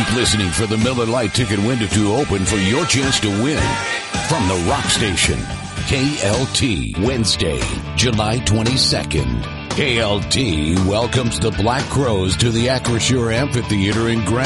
Keep listening for the Miller Lite ticket window to open for your chance to win. From the Rock Station, KLT, Wednesday, July 22nd. KLT welcomes the Black Crowes to the Acrisure Amphitheater in Grand